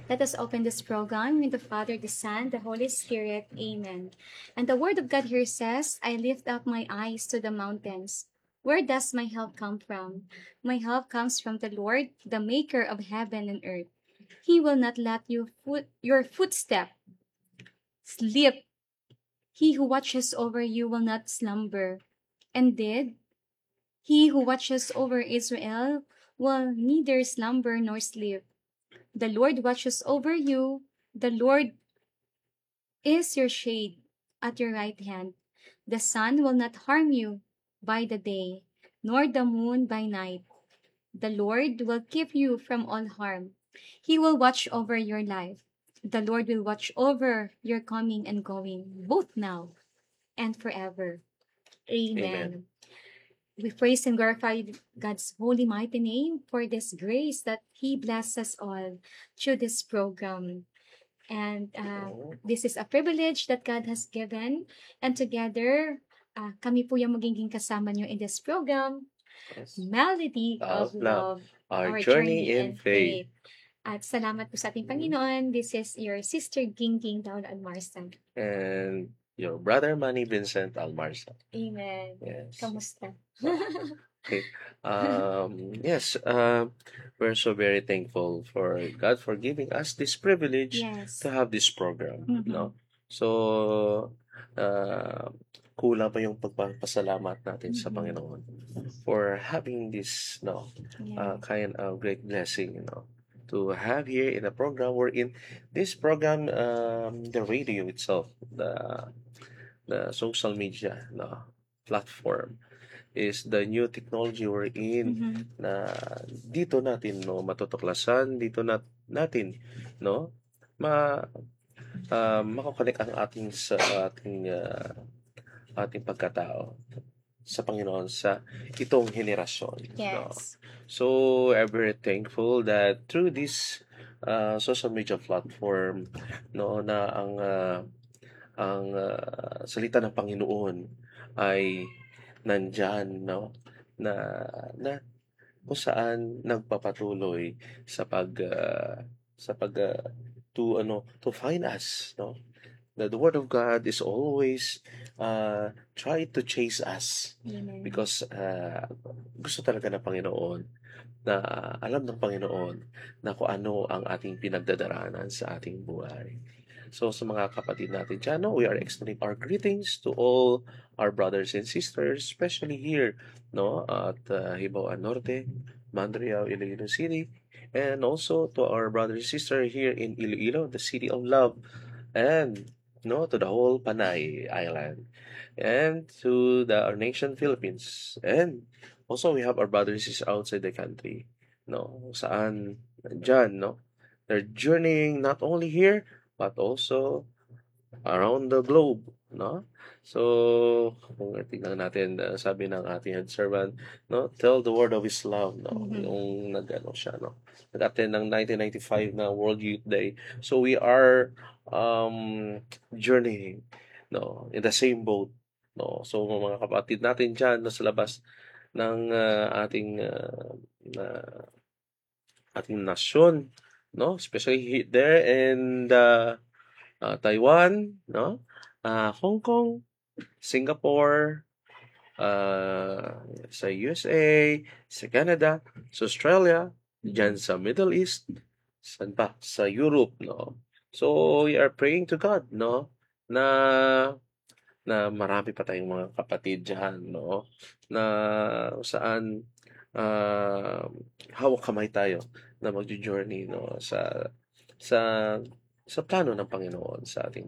Let us open this program with the Father, the Son, the Holy Spirit. Amen. And the Word of God here says, I lift up my eyes to the mountains. Where does my help come from? My help comes from the Lord, the maker of heaven and earth. He will not let your footstep slip. He who watches over you will not slumber. Indeed, he who watches over Israel will neither slumber nor sleep. The Lord watches over you. The Lord is your shade at your right hand. The sun will not harm you by the day, nor the moon by night. The Lord will keep you from all harm. He will watch over your life. The Lord will watch over your coming and going, both now and forever. Amen. Amen. We praise and glorify God's holy mighty name for this grace that He blesses all through this program. And this is a privilege that God has given. And together, kami po yung magiging kasama nyo in this program, Yes. Melody of Of love, Love, our journey in faith. At salamat po sa ating Panginoon. This is your sister Gingging Dawn Almarsa. And your brother Manny Vincent Almarsa. Amen. Yes. Kamusta? Okay. Yes, we're so very thankful for God for giving us this privilege Yes. to have this program, Mhm. no? So, kulang pa yung pagpapasalamat natin sa Mhm. Panginoon for having this, no, Yeah. kind of great blessing, to have here in a program wherein this program, the radio itself, the social media, no, platform is the new technology we're in Mhm. na dito natin matutuklasan dito natin no ma makokonek ang ating pagkatao sa Panginoon sa itong henerasyon no. Yes. So I'm very thankful that through this social media platform no na ang salita ng Panginoon ay nandyan, no? Na, na kung saan nagpapatuloy sa pag to find us, no? The word of God is always try to chase us Amen. because gusto talaga ng Panginoon na alam ng Panginoon na kung ano ang ating pinagdadaanan sa ating buhay. So sa mga kapatid natin dyan, no, we are extending our greetings to all our brothers and sisters, especially here no, at Hibawan Norte, Mandriao, Iloilo City, and also to our brother and sister here in Iloilo, the city of love, and no, to the whole Panay Island, and to our nation Philippines, and also we have our brothers and sisters outside the country, no, saan dyan, no, they're journeying not only here but also around the globe, no? So, kung tingnan natin, sabi ng ating head servant, no, tell the word of His love, no? Mhm. Yung nag-ano siya, no? Nag-attend ng 1995 na World Youth Day. So, we are journeying, no, in the same boat, no? So, mga kapatid natin dyan, no, sa labas ng ating nasyon, no? Especially there in Taiwan, no? Hong Kong, Singapore, sa USA, sa Canada, sa Australia, dyan sa Middle East, saan pa? Sa Europe, no? So, we are praying to God, no? Na marami pa tayong mga kapatid dyan, no? Na saan hawak kamay tayo na magjo-journey, no? Sa sa plano ng Panginoon sa ating